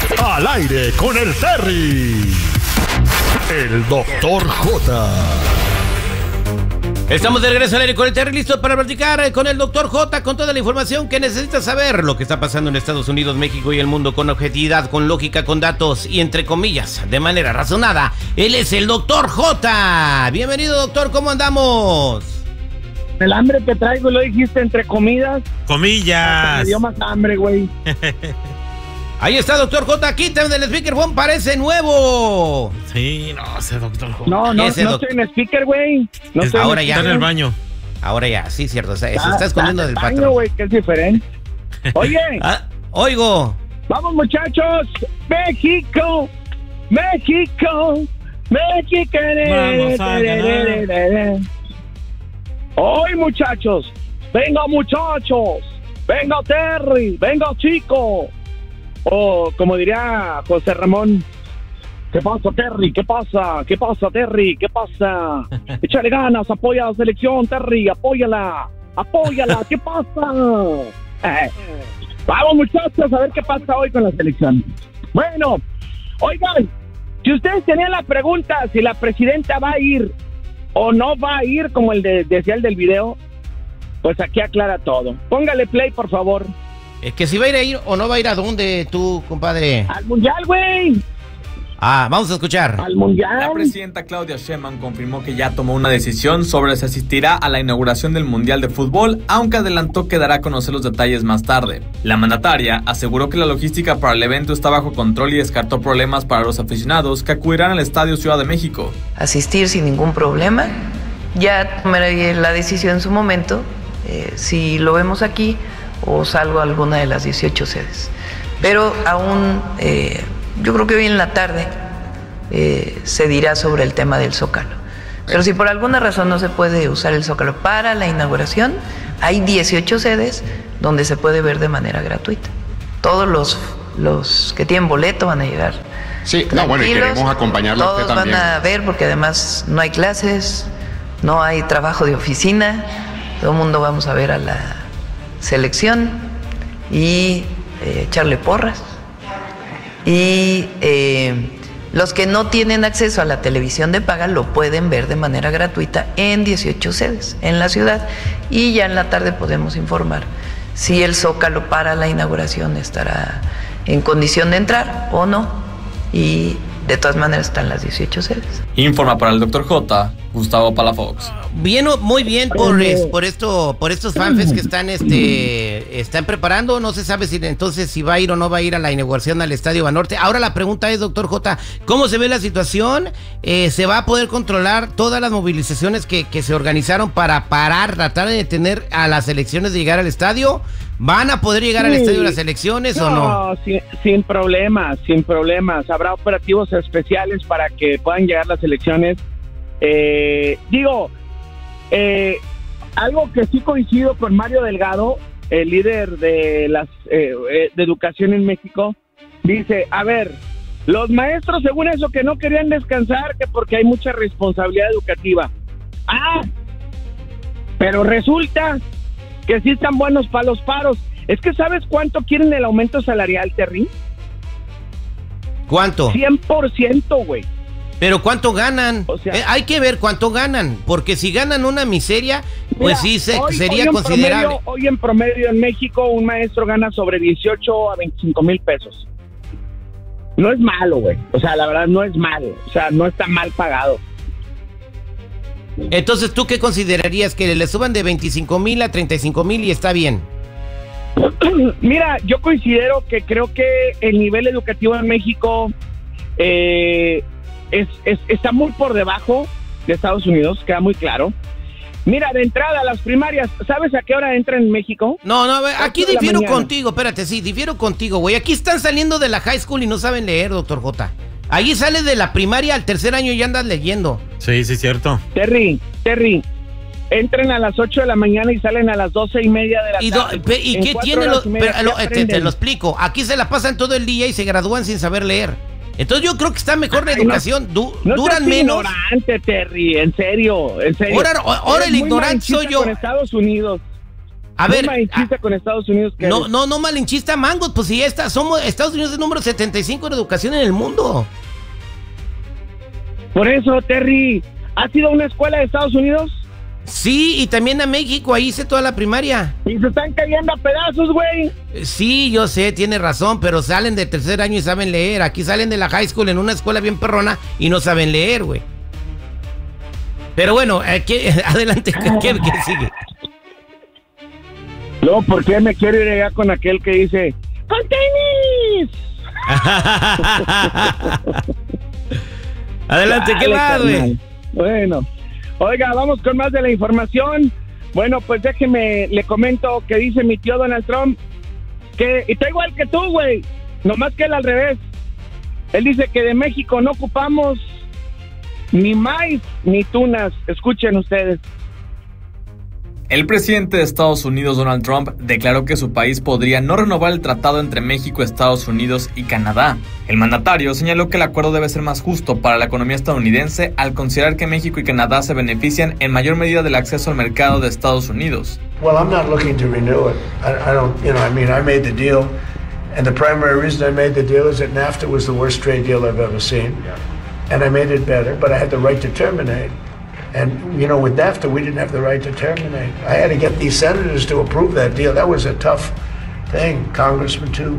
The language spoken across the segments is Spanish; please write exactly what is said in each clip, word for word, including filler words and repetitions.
Al aire con el Terry. El doctor J. Estamos de regreso al aire con el Terry, listo para platicar con el doctor J, con toda la información que necesitas saber, lo que está pasando en Estados Unidos, México y el mundo, con objetividad, con lógica, con datos y entre comillas, de manera razonada. Él es el doctor J. Bienvenido, doctor, ¿cómo andamos? El hambre que traigo, lo dijiste entre comidas. Comillas. Me dio más hambre, güey. Ahí está, doctor J, quítame del speakerphone, parece nuevo. Sí, no, ese doctor J. No, no, Ese no doc- estoy en speaker, güey. No estoy Ahora en ya. Está en el baño. Ahora ya, sí, cierto, se, se Ah, está escondiendo en el del baño, patrón. güey, que es diferente. Oye, Ah, oigo. vamos, muchachos. México, México, México. Vamos a ganar. Hoy, muchachos. Venga, muchachos. Venga, Terry. Venga, chico. O como diría José Ramón, ¿qué pasa, Terry? ¿Qué pasa? ¿Qué pasa, Terry? ¿Qué pasa? Échale ganas, apoya a la selección, Terry, apóyala, apóyala, ¿qué pasa? Eh, vamos, muchachos, a ver qué pasa hoy con la selección. Bueno, oigan, si ustedes tenían la pregunta si la presidenta va a ir o no va a ir, como el de, decía el del video, pues aquí aclara todo. Póngale play, por favor. Es que si va a ir a ir o no va a ir, ¿a dónde tú, compadre? Al mundial, güey. Ah, vamos a escuchar. Al mundial. La presidenta Claudia Sheinbaum confirmó que ya tomó una decisión sobre si asistirá a la inauguración del Mundial de Fútbol, aunque adelantó que dará a conocer los detalles más tarde. La mandataria aseguró que la logística para el evento está bajo control y descartó problemas para los aficionados que acudirán al Estadio Ciudad de México. Asistir sin ningún problema. Ya tomaré la decisión en su momento, eh, si lo vemos aquí o salgo a alguna de las dieciocho sedes. Pero aún, eh, yo creo que hoy en la tarde eh, se dirá sobre el tema del Zócalo. Pero si por alguna razón no se puede usar el Zócalo para la inauguración, hay dieciocho sedes donde se puede ver de manera gratuita. Todos los, los que tienen boleto van a llegar. Sí, no, bueno, y queremos acompañarlo a usted Todos también. van a ver, porque además no hay clases, no hay trabajo de oficina, todo el mundo vamos a ver a la selección y eh, echarle porras. Y eh, los que no tienen acceso a la televisión de paga lo pueden ver de manera gratuita en dieciocho sedes en la ciudad, y ya en la tarde podemos informar si el Zócalo para la inauguración estará en condición de entrar o no, y de todas maneras están las dieciocho sedes. Informa para el doctor J, Gustavo Palafox. Bien, muy bien por, es- por esto, por estos fanfests que están, este, están preparando. No se sabe si entonces si va a ir o no va a ir a la inauguración al Estadio Banorte. Ahora la pregunta es, doctor J, ¿cómo se ve la situación? Eh, ¿Se va a poder controlar todas las movilizaciones que, que se organizaron para parar, tratar de detener a las elecciones de llegar al estadio? ¿Van a poder llegar al Sí. estadio las elecciones o no? No, sin, sin problemas, sin problemas. Habrá operativos especiales para que puedan llegar las elecciones. Eh, digo, eh, algo que sí coincido con Mario Delgado, el líder de las eh, eh, de educación en México, dice, a ver, los maestros según eso que no querían descansar, que porque hay mucha responsabilidad educativa. Ah, pero resulta que sí están buenos para los paros. Es que ¿sabes cuánto quieren el aumento salarial, Terry? ¿Cuánto? cien por ciento, güey. Pero ¿cuánto ganan? O sea- Eh, hay que ver cuánto ganan, porque si ganan una miseria, pues Mira, sí se- hoy- sería hoy en considerable. promedio- hoy en promedio en México un maestro gana sobre dieciocho a veinticinco mil pesos. No es malo, güey. O sea, la verdad no es malo. O sea, no está mal pagado. Entonces, ¿tú qué considerarías? ¿Que le suban de veinticinco mil a treinta y cinco mil y está bien? Mira, yo considero que creo que el nivel educativo en México eh, es, es- está muy por debajo de Estados Unidos, queda muy claro. Mira, de entrada, las primarias, ¿sabes a qué hora entran en México? No, no, a ver, aquí Ocho de la difiero mañana. contigo, espérate, sí, difiero contigo, güey. Aquí están saliendo de la high school y no saben leer, doctor J. Allí sales de la primaria al tercer año y ya andas leyendo. Sí, sí, cierto. Terry, Terry, entran a las ocho de la mañana y salen a las doce y media de la ¿Y, do- tarde. pe- y En qué cuatro tiene? horas Los, y media, pero, lo- ¿qué te, te aprenden? lo explico. Aquí se la pasan todo el día y se gradúan sin saber leer. Entonces yo creo que está mejor la Ay, no. educación. Du- No duran seas menos. ignorante, Terry, en serio, en serio. Ahora- ahora Eres el muy ignorante soy malinchista yo. con Estados Unidos. A ver, no malinchista con Estados Unidos. Que no, eres. no, no malinchista, Mangos, pues si esta, somos, Estados Unidos es el número setenta y cinco en educación en el mundo. Por eso, Terry, ¿has ido a una escuela de Estados Unidos? Sí, y también a México, ahí hice toda la primaria. Y se están cayendo a pedazos, güey. Sí, yo sé, tiene razón, pero salen de tercer año y saben leer. Aquí salen de la high school en una escuela bien perrona y no saben leer, güey. Pero bueno, eh, ¿qué? Adelante, ¿qué, qué sigue? No, ¿por qué me quiero ir allá con aquel que dice ¡con tenis! Adelante, ¿qué va, güey? Bueno, oiga, vamos con más de la información. Bueno, pues déjeme, le comento que dice mi tío Donald Trump que está igual que tú, güey, nomás que él al revés. Él dice que de México no ocupamos ni maíz ni tunas. Escuchen ustedes. El presidente de Estados Unidos, Donald Trump, declaró que su país podría no renovar el tratado entre México, Estados Unidos y Canadá. El mandatario señaló que el acuerdo debe ser más justo para la economía estadounidense al considerar que México y Canadá se benefician en mayor medida del acceso al mercado de Estados Unidos. Well, I'm not looking to renew it. I, I don't, you know, I mean, I made the deal, and the primary reason I made the deal is that NAFTA was the worst trade deal I've ever seen, and I made it better, but I had the right to terminate. And, you know, with NAFTA, we didn't have the right to terminate. I had to get these senators to approve that deal. That was a tough thing, Congressman, too.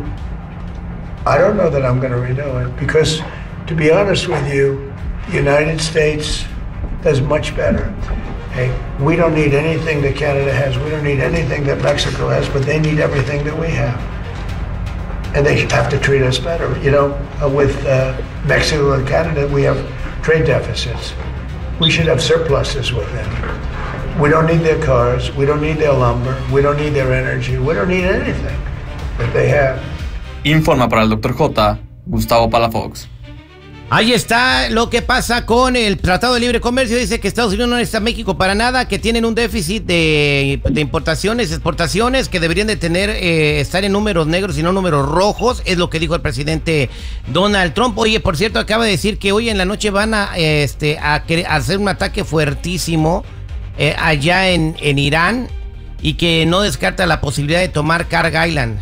I don't know that I'm going to renew it because, to be honest with you, the United States does much better. Hey, we don't need anything that Canada has. We don't need anything that Mexico has, but they need everything that we have. And they have to treat us better. You know, uh, with uh, Mexico and Canada, we have trade deficits. We should have surpluses with them. We don't need their cars. We don't need their lumber. We don't need their energy. We don't need anything that they have. Informa para el doctor J, Gustavo Palafox. Ahí está lo que pasa con el Tratado de Libre Comercio. Dice que Estados Unidos no necesita México para nada, que tienen un déficit de, de importaciones, exportaciones, que deberían de tener, eh, estar en números negros y no números rojos. Es lo que dijo el presidente Donald Trump. Oye, por cierto, acaba de decir que hoy en la noche van a, este, a, a hacer un ataque fuertísimo eh, allá en, en Irán y que no descarta la posibilidad de tomar Kharg Island.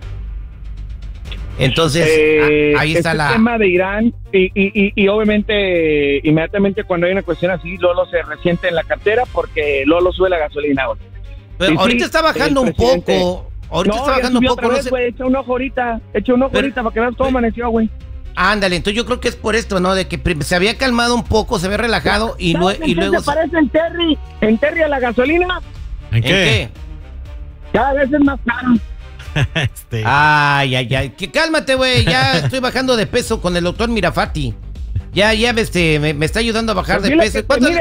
Entonces, eh, ahí está este la... tema de Irán y, y, y, y obviamente inmediatamente cuando hay una cuestión así, Lolo se resiente en la cartera porque Lolo sube la gasolina. Pero y ahorita sí, está bajando un poco. Ahorita no, está bajando un poco. Vez, no sé... wey, echa un ojo ahorita, echa un ojo Pero, ahorita para que veas cómo amaneció, güey. Ándale, entonces yo creo que es por esto, ¿no? De que se había calmado un poco, se había relajado y, lue y luego... ¿Se parece en Terry, en Terry a la gasolina? ¿En qué? ¿En qué? Cada vez es más caro. este. Ay, ay, ay. Que cálmate, güey. Ya estoy bajando de peso con el doctor Mirafati. Ya, ya, este, me, me está ayudando a bajar pues de peso. ¿Cuántas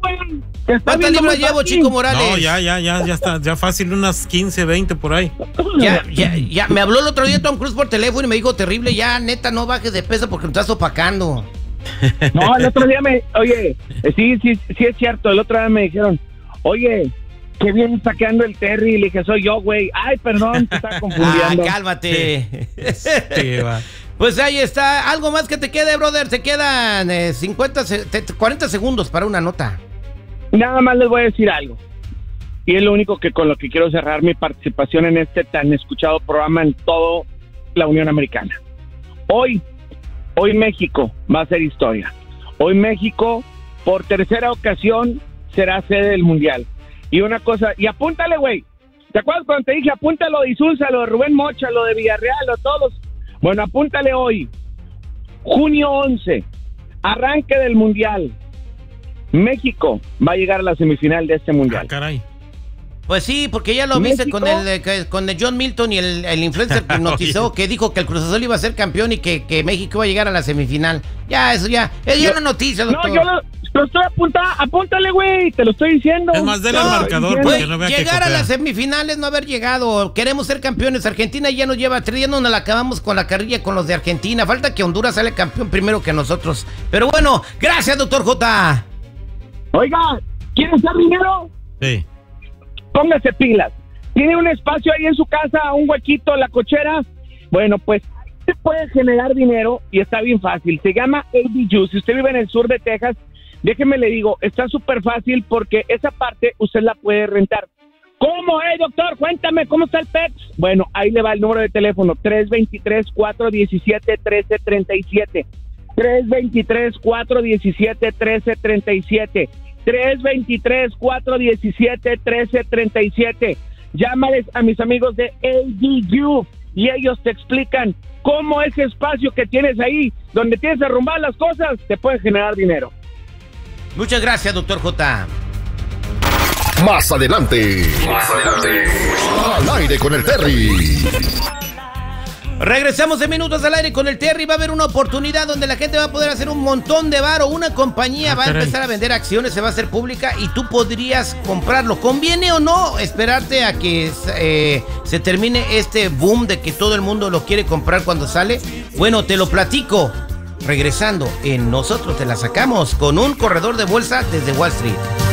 libras llevo, Chico Morales? No, ya, ya, ya, ya está, ya fácil, unas quince, veinte por ahí. Ya, ya, ya. Me habló el otro día Tom Cruise por teléfono y me dijo, terrible, ya, neta, no bajes de peso porque me estás opacando. No, el otro día me, oye, sí, sí, sí es cierto, el otro día me dijeron, oye, qué bien está quedando el Terry. Y le dije, soy yo, güey. Ay, perdón, te estaba confundiendo. Ay, cálmate. Sí, va. Pues ahí está. Algo más que te quede, brother. Te quedan eh, cincuenta, cuarenta segundos para una nota. Nada más les voy a decir algo. Y es lo único que con lo que quiero cerrar mi participación en este tan escuchado programa en toda la Unión Americana. Hoy, hoy México va a hacer historia. Hoy México, por tercera ocasión, será sede del Mundial. Y una cosa, y apúntale, güey. ¿Te acuerdas cuando te dije apúntalo de Isunza, lo de Rubén Mocha, lo de Villarreal, lo de todos? Bueno, apúntale hoy. junio once, arranque del Mundial. México va a llegar a la semifinal de este Mundial. Ah, caray. Pues sí, porque ya lo ¿México? viste con el con el John Milton y el, el influencer que notizó que dijo que el Cruz Azul iba a ser campeón y que, que México iba a llegar a la semifinal. Ya, eso ya, es ya una noticia, doctor. No, yo lo, lo estoy apuntando, apúntale, güey, te lo estoy diciendo. Es más, del No, marcador güey, porque no vea que llegar a copia. las semifinales, no haber llegado. Queremos ser campeones. Argentina ya nos lleva tres, ya no nos la acabamos con la carrilla con los de Argentina. Falta que Honduras sale campeón primero que nosotros. Pero bueno, gracias, doctor J. Oiga, ¿quieren hacer dinero? Sí. Póngase pilas. ¿Tiene un espacio ahí en su casa, un huequito, la cochera? Bueno, pues se puede generar dinero y está bien fácil. Se llama A D U. Si usted vive en el sur de Texas, déjeme le digo, está súper fácil porque esa parte usted la puede rentar. ¿Cómo, eh, doctor? Cuéntame, ¿cómo está el P E X? Bueno, ahí le va el número de teléfono, tres dos tres, cuatro uno siete, uno tres tres siete. tres dos tres, cuatro uno siete, uno tres tres siete. tres dos tres, cuatro uno siete, uno tres tres siete. Llámales a mis amigos de A D U y ellos te explican cómo ese espacio que tienes ahí, donde tienes que arrumbar las cosas, te puede generar dinero. Muchas gracias, doctor J. Más adelante. Más adelante. Al aire con el Terry. Regresamos en minutos al aire con el Terry. Va a haber una oportunidad donde la gente va a poder hacer un montón de varo. Una compañía va a empezar a vender acciones, se va a hacer pública y tú podrías comprarlo. ¿Conviene o no esperarte a que eh, se termine este boom de que todo el mundo lo quiere comprar cuando sale? Bueno, te lo platico. Regresando en Nosotros Te La Sacamos con un corredor de bolsa desde Wall Street.